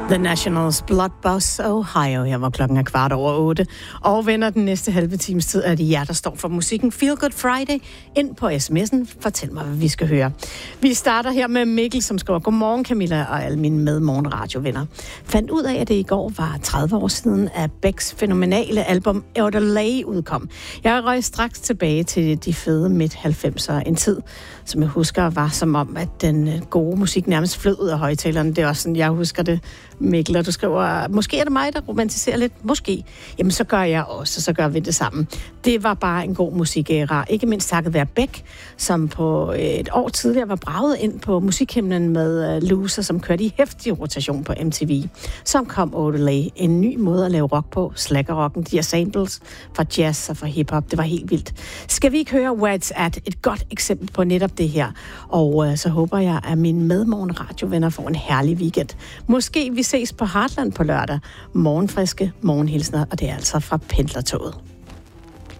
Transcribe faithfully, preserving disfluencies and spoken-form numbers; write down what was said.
The Nationals, Blood Boss, Ohio. Her var klokken er kvart over otte. Og venner, den næste halve times tid er det jer, der står for musikken Feel Good Friday. Ind på sms'en. Fortæl mig, hvad vi skal høre. Vi starter her med Mikkel, som skriver: Godmorgen Camilla og alle mine medmorgenradiovenner. Fandt ud af, at det i går var tredive år siden, at Becks fænomenale album Elderley udkom. Jeg røg straks tilbage til de fede midt halvfemser. En tid, som jeg husker, var som om, at den gode musik nærmest flød ud af højtalerne. Det er også sådan, jeg husker det. Mikkel, og du skriver, måske er det mig, der romantiserer lidt. Måske. Jamen, så gør jeg også, og så gør vi det sammen. Det var bare en god musikæra. Ikke mindst takket være Beck, som på et år tidligere var braget ind på musikhimlen med Loser, som kørte i heftig rotation på M T V. Som kom Odelay, en ny måde at lave rock på. Slackerrocken, de her samples fra jazz og fra hiphop. Det var helt vildt. Skal vi ikke høre Where It's At? Et godt eksempel på netop det her. Og øh, så håber jeg, at mine medmorgenradiovenner får en herlig weekend. Måske vi ses på Heartland på lørdag. Morgenfriske morgenhilsner, og det er altså fra Pendlertoget.